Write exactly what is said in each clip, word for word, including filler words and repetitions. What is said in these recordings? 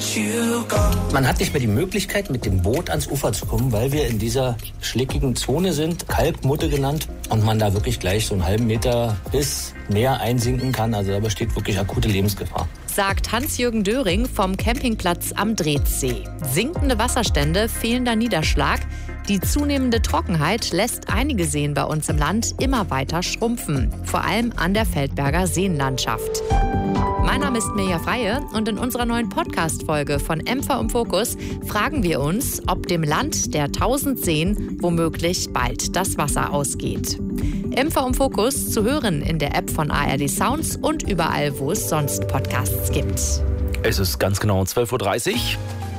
Man hat nicht mehr die Möglichkeit, mit dem Boot ans Ufer zu kommen, weil wir in dieser schlickigen Zone sind, Kalkmutte genannt, und man da wirklich gleich so einen halben Meter bis mehr einsinken kann. Also da besteht wirklich akute Lebensgefahr. Sagt Hans-Jürgen Döring vom Campingplatz am Dretzsee. Sinkende Wasserstände, fehlender Niederschlag. Die zunehmende Trockenheit lässt einige Seen bei uns im Land immer weiter schrumpfen. Vor allem an der Feldberger Seenlandschaft. Mein Name ist Mirja Freie und in unserer neuen Podcast-Folge von M V im Fokus fragen wir uns, ob dem Land der tausend Seen womöglich bald das Wasser ausgeht. M V im Fokus zu hören in der App von A R D Sounds und überall, wo es sonst Podcasts gibt. Es ist ganz genau zwölf Uhr dreißig.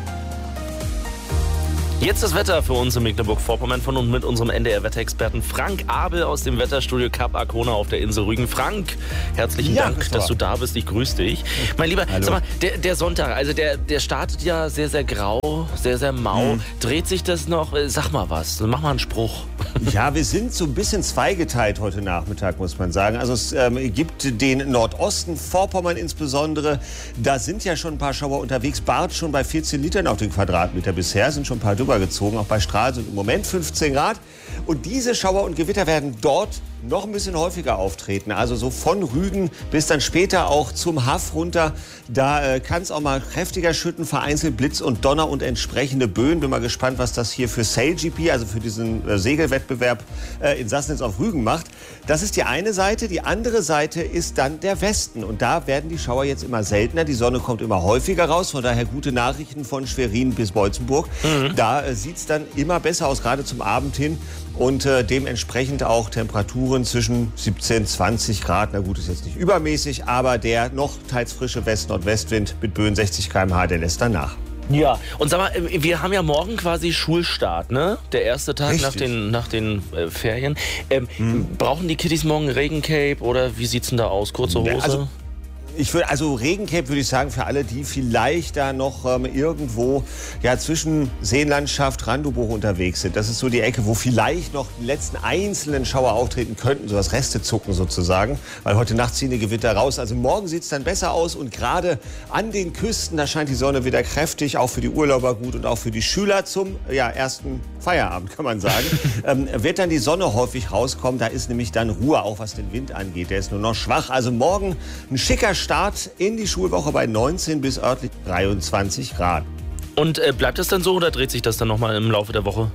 Jetzt das Wetter für uns in Mecklenburg-Vorpommern von und mit unserem N D R-Wetterexperten Frank Abel aus dem Wetterstudio Kap Arkona auf der Insel Rügen. Frank, herzlichen ja, Dank, das dass du da bist. Ich grüße dich. Mein Lieber, Hallo. sag mal, der, der Sonntag, also der, der startet ja sehr, sehr grau, sehr, sehr mau. Hm. Dreht sich das noch? Sag mal was, mach mal einen Spruch. Ja, wir sind so ein bisschen zweigeteilt heute Nachmittag, muss man sagen. Also es ähm, gibt den Nordosten, Vorpommern insbesondere. Da sind ja schon ein paar Schauer unterwegs. Barth schon bei vierzehn Litern auf den Quadratmeter bisher, sind schon ein paar drüber gezogen. Auch bei Strahl sind im Moment fünfzehn Grad. Und diese Schauer und Gewitter werden dort noch ein bisschen häufiger auftreten. Also so von Rügen bis dann später auch zum Haff runter. Da äh, kann es auch mal kräftiger schütten, vereinzelt Blitz und Donner und entsprechende Böen. Bin mal gespannt, was das hier für Sail G P, also für diesen äh, Segelwettbewerb äh, in Sassnitz auf Rügen macht. Das ist die eine Seite. Die andere Seite ist dann der Westen. Und da werden die Schauer jetzt immer seltener. Die Sonne kommt immer häufiger raus. Von daher gute Nachrichten von Schwerin bis Beutzenburg. Mhm. Da äh, sieht es dann immer besser aus, gerade zum Abend hin. Und äh, dementsprechend auch Temperaturen zwischen siebzehn, zwanzig Grad. Na gut, ist jetzt nicht übermäßig, aber der noch teils frische West-Nordwestwind mit Böen sechzig Kilometer pro Stunde, der lässt dann nach. Ja, und sag mal, wir haben ja morgen quasi Schulstart, ne? Der erste Tag Richtig. nach den, nach den äh, Ferien. Ähm, hm. Brauchen die Kiddies morgen Regencape oder wie sieht's denn da aus? Kurze Hose? Also Ich würde also Regencape würde ich sagen für alle, die vielleicht da noch ähm, irgendwo ja zwischen Seenlandschaft, Randubuch unterwegs sind. Das ist so die Ecke, wo vielleicht noch die letzten einzelnen Schauer auftreten könnten, so das Restezucken sozusagen, weil heute Nacht ziehen die Gewitter raus. Also morgen sieht es dann besser aus und gerade an den Küsten, da scheint die Sonne wieder kräftig, auch für die Urlauber gut und auch für die Schüler zum ja, ersten Feierabend, kann man sagen. ähm, wird dann die Sonne häufig rauskommen, da ist nämlich dann Ruhe, auch was den Wind angeht. Der ist nur noch schwach. Also morgen ein schicker Start in die Schulwoche bei neunzehn bis örtlich dreiundzwanzig Grad. Und äh, bleibt das dann so oder dreht sich das dann nochmal im Laufe der Woche?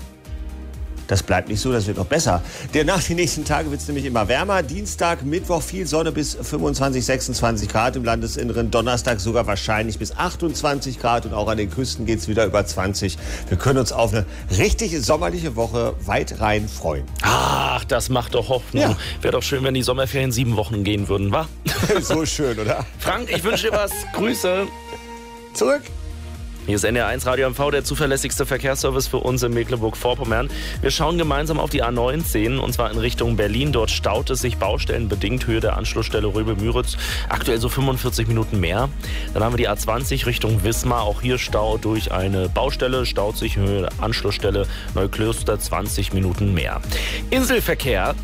Das bleibt nicht so, das wird noch besser. Nach den nächsten Tagen wird es nämlich immer wärmer. Dienstag, Mittwoch viel Sonne bis fünfundzwanzig, sechsundzwanzig Grad im Landesinneren. Donnerstag sogar wahrscheinlich bis achtundzwanzig Grad und auch an den Küsten geht es wieder über zwanzig. Wir können uns auf eine richtig sommerliche Woche weit rein freuen. Ach, das macht doch Hoffnung. Ja. Wäre doch schön, wenn die Sommerferien sieben Wochen gehen würden, wa? So schön, oder? Frank, ich wünsche dir was. Grüße. Zurück. Hier ist N D R eins Radio M V, der zuverlässigste Verkehrsservice für uns in Mecklenburg-Vorpommern. Wir schauen gemeinsam auf die A neunzehn und zwar in Richtung Berlin. Dort staut es sich baustellenbedingt, Höhe der Anschlussstelle Röbel-Müritz. Aktuell so fünfundvierzig Minuten mehr. Dann haben wir die A zwanzig Richtung Wismar. Auch hier Stau durch eine Baustelle. Staut sich Höhe der Anschlussstelle Neuklöster zwanzig Minuten mehr. Inselverkehr.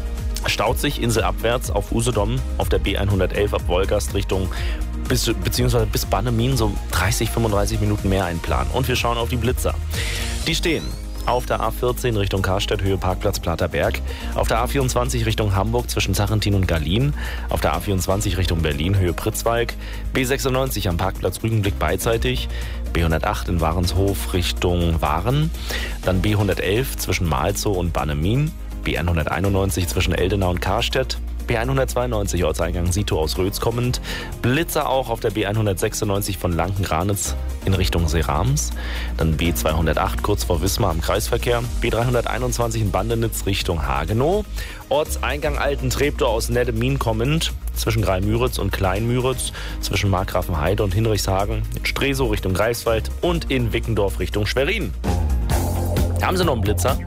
Staut sich inselabwärts auf Usedom auf der B hundertelf ab Wolgast Richtung bis, beziehungsweise bis Bannemin so dreißig, fünfunddreißig Minuten mehr einplanen. Und wir schauen auf die Blitzer. Die stehen auf der A vierzehn Richtung Karstedt, Höhe Parkplatz Platerberg. Auf der A vierundzwanzig Richtung Hamburg zwischen Zachentin und Gallien. Auf der A vierundzwanzig Richtung Berlin, Höhe Pritzwalk. B sechsundneunzig am Parkplatz Rügenblick beidseitig. B hundertacht in Warenshof Richtung Waren. Dann B hundertelf zwischen Malzow und Bannemin. B hunderteinundneunzig zwischen Eldenau und Karstedt. B hundertzweiundneunzig Ortseingang Sito aus Rötz kommend. Blitzer auch auf der B hundertsechsundneunzig von Lanken-Granitz in Richtung Serams. Dann B zweihundertacht kurz vor Wismar im Kreisverkehr. B dreihunderteinundzwanzig in Bandenitz Richtung Hagenow. Ortseingang Alten-Treptow aus Neddemin kommend. Zwischen Greimüritz und Kleinmüritz. Zwischen Markgrafenheide und Hinrichshagen. In Stresow Richtung Greifswald. Und in Wickendorf Richtung Schwerin. Haben Sie noch einen Blitzer?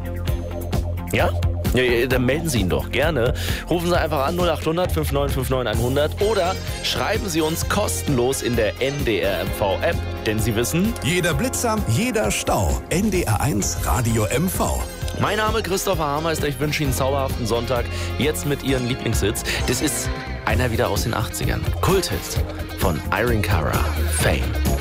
Ja? Ja, dann melden Sie ihn doch gerne. Rufen Sie einfach an null achthundert fünfundneunzig neunundfünfzig hundert oder schreiben Sie uns kostenlos in der N D R M V App, denn Sie wissen, jeder Blitzer, jeder Stau. N D R eins Radio M V. Mein Name ist Christopher Hameister, ich wünsche Ihnen einen zauberhaften Sonntag, jetzt mit Ihren Lieblingshits. Das ist einer wieder aus den achtzigern. Kulthit von Irene Cara, Fame.